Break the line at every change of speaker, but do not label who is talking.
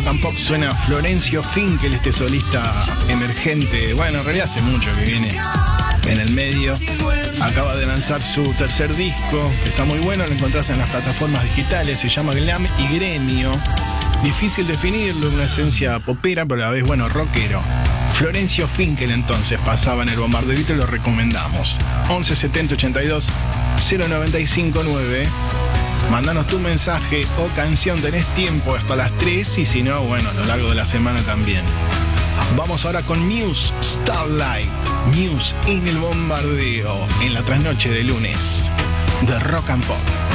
Rock and Pop suena Florencio Finkel, este solista emergente. Bueno, en realidad hace mucho que viene en el medio. Acaba de lanzar su tercer disco, que está muy bueno, lo encontrás en las plataformas digitales, se llama Glam y Gremio. Difícil definirlo, una esencia popera, pero a la vez, bueno, rockero. Florencio Finkel entonces pasaba en el Bombardeo y te lo recomendamos. 11 70 82 095 9. Mándanos tu mensaje o canción, tenés tiempo hasta las 3 y si no, bueno, a lo largo de la semana también. Vamos ahora con Muse, Starlight. Muse en el Bombardeo, en la trasnoche de lunes de Rock and Pop.